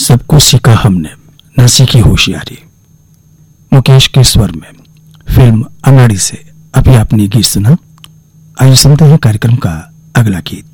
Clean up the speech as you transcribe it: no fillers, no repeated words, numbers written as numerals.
सब कुछ सीखा हमने, न सीखी होशियारी। मुकेश के स्वर में फिल्म अनाड़ी से अभी आपने गीत सुना। आइए सुनते हैं कार्यक्रम का अगला गीत।